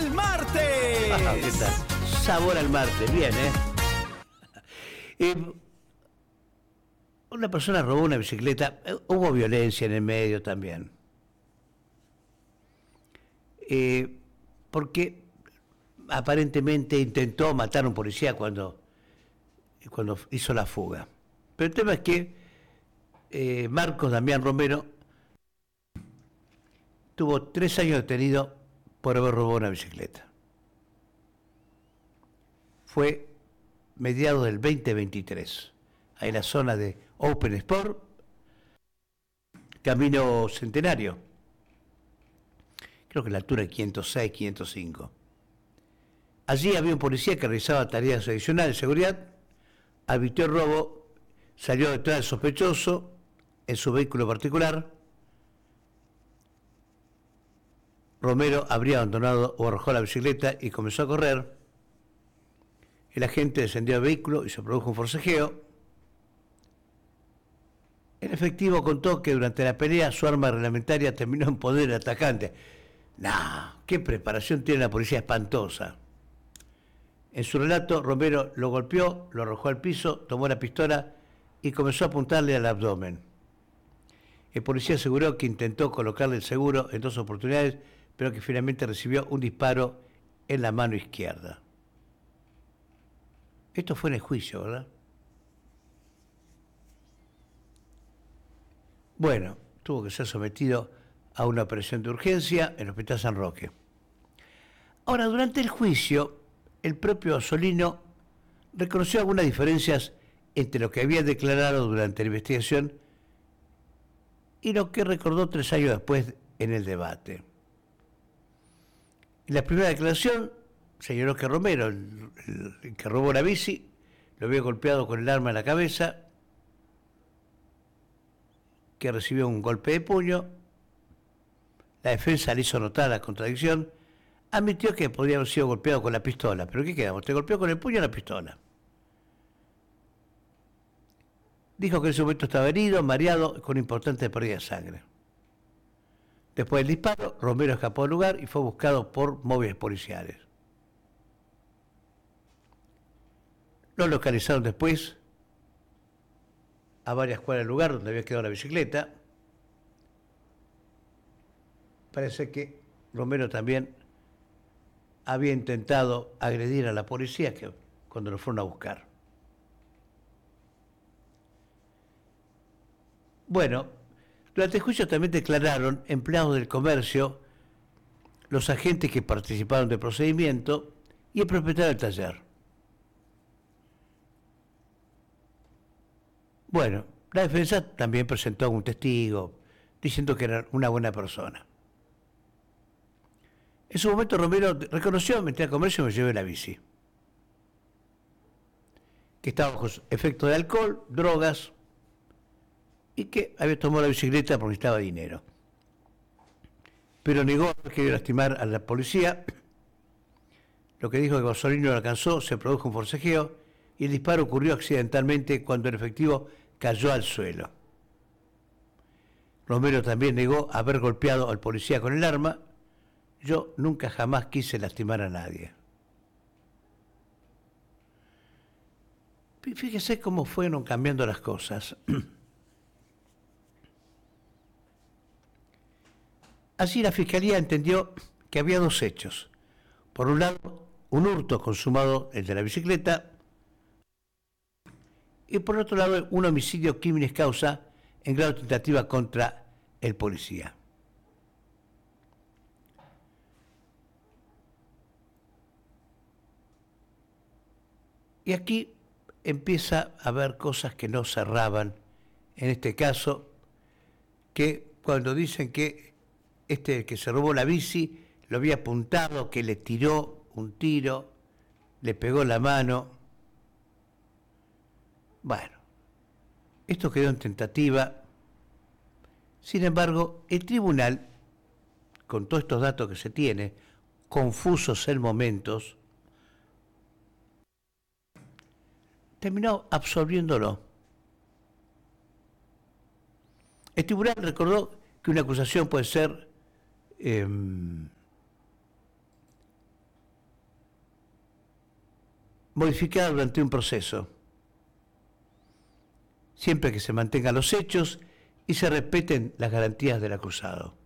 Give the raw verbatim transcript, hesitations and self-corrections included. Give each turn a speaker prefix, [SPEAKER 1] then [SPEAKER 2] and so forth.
[SPEAKER 1] al martes.
[SPEAKER 2] Ah, ¿qué tal? Sabor al martes, bien, ¿eh? eh una persona robó una bicicleta, hubo violencia en el medio también. Eh, porque aparentemente intentó matar a un policía cuando, cuando hizo la fuga. Pero el tema es que eh, Marcos Damián Romero tuvo tres años detenido por haber robado una bicicleta. Fue mediados del veinte veintitrés, ahí en la zona de Open Sport, Camino Centenario, creo que la altura de quinientos seis, quinientos cinco. Allí había un policía que realizaba tareas adicionales de seguridad, advirtió el robo, salió detrás del sospechoso en su vehículo particular. Romero habría abandonado o arrojó la bicicleta y comenzó a correr. El agente descendió del vehículo y se produjo un forcejeo. El efectivo contó que durante la pelea su arma reglamentaria terminó en poder del atacante. ¡Nah! ¡Qué preparación tiene la policía espantosa! En su relato, Romero lo golpeó, lo arrojó al piso, tomó la pistola y comenzó a apuntarle al abdomen. El policía aseguró que intentó colocarle el seguro en dos oportunidades, pero que finalmente recibió un disparo en la mano izquierda. Esto fue en el juicio, ¿verdad? Bueno, tuvo que ser sometido a una operación de urgencia en el Hospital San Roque. Ahora, durante el juicio, el propio Azzolino reconoció algunas diferencias entre lo que había declarado durante la investigación y lo que recordó tres años después en el debate. En la primera declaración señaló que Romero, el, el, el que robó la bici, lo había golpeado con el arma en la cabeza, que recibió un golpe de puño. La defensa le hizo notar la contradicción. Admitió que podría haber sido golpeado con la pistola. ¿Pero qué quedamos? ¿Te golpeó con el puño o la pistola? Dijo que en ese momento estaba herido, mareado, con importante pérdida de sangre. Después del disparo, Romero escapó del lugar y fue buscado por móviles policiales. Lo localizaron después a varias cuadras del lugar donde había quedado la bicicleta. Parece que Romero también había intentado agredir a la policía que, cuando lo fueron a buscar. Bueno, durante el juicio también declararon empleados del comercio, los agentes que participaron del procedimiento y el propietario del taller. Bueno, la defensa también presentó a un testigo diciendo que era una buena persona. En su momento Romero reconoció, me entré al comercio y me llevé la bici, que estaba bajo efecto de alcohol, drogas, y que había tomado la bicicleta porque necesitaba dinero. Pero negó haber querido lastimar a la policía. Lo que dijo que Azzolino lo alcanzó, se produjo un forcejeo y el disparo ocurrió accidentalmente cuando el efectivo cayó al suelo. Romero también negó haber golpeado al policía con el arma. Yo nunca jamás quise lastimar a nadie. Fíjese cómo fueron cambiando las cosas. Así la Fiscalía entendió que había dos hechos. Por un lado, un hurto consumado, el de la bicicleta, y por otro lado, un homicidio criminis causa en grado de tentativa contra el policía. Y aquí empieza a haber cosas que no cerraban, en este caso, que cuando dicen que este que se robó la bici lo había apuntado, que le tiró un tiro, le pegó la mano. Bueno, esto quedó en tentativa. Sin embargo, el tribunal, con todos estos datos que se tiene, confusos en momentos, terminó absolviéndolo. El tribunal recordó que una acusación puede ser eh, modificada durante un proceso, siempre que se mantengan los hechos y se respeten las garantías del acusado.